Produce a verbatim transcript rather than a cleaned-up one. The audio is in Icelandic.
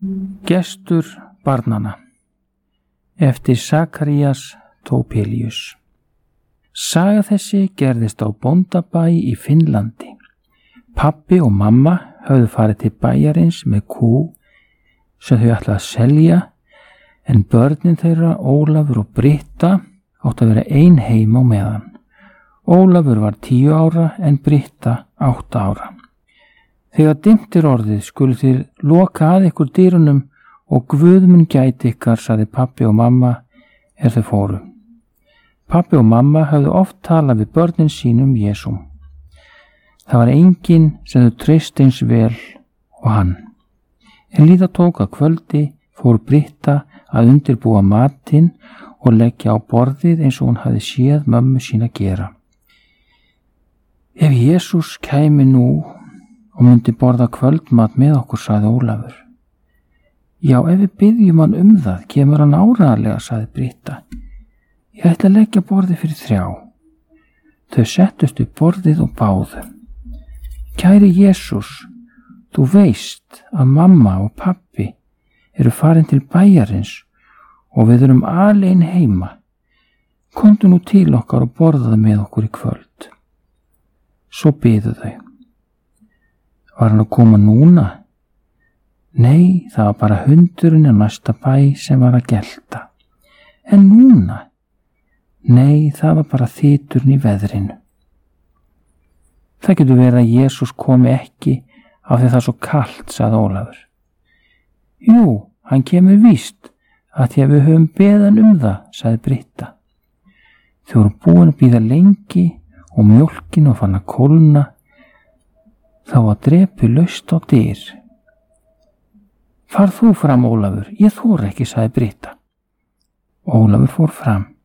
Gestur barnanna eftir Sakarías Topelius. Saga þessi gerðist á bóndabæ í Finnlandi. Pabbi og mamma höfðu farið til bæjarins með kú sem þau ætlaði að selja, en börnin þeirra, Ólafur og Britta, átti að vera ein heima á meðan. Ólafur var tíu ára en Britta átta ára. Þegar dimmt er orðið skulu þið loka að ykkur dyrunum og Guð mun gæti ykkar, sagði pabbi og mamma er þau fóru. Pabbi og mamma höfðu oft talað við börnin sínum Jesúm. Það var enginn sem þau treysti eins vel og hann. En líða tók að kvöldi fór Britta að undirbúa matinn og leggja á borðið eins og hún hafði séð mömmu sína gera. Ef Jesús kæmi nú og myndi borða kvöldmat með okkur, sagði Ólafur. Já, ef við biðjum hann um það, kemur hann áreiðanlega, sagði Britta. Ég ætla að leggja borðið fyrir þrjá. Þau settust upp borðið og báðu. Kæri Jesús, þú veist að mamma og pabbi eru farin til bæjarins og við erum alein heima. Komdu nú til okkar og borðaðu með okkur í kvöld. Svo biðu þau. Var hann að koma núna? Nei, það var bara hundurinn á næsta bæ sem var að gelta. En núna? Nei, það var bara þyturinn í veðrinu. Það getur verið að Jesús komi ekki af því það er svo kalt, sagði Ólafur. Jú, hann kemur víst að því að við höfum beðan um það, sagði Britta. Þau voru búin að bíða lengi og mjólkin og fann að kólna. Þá var drepi laust á dyr. Far þú fram, Ólafur, ég þori ekki, sagði Britta. Ólafur fór fram.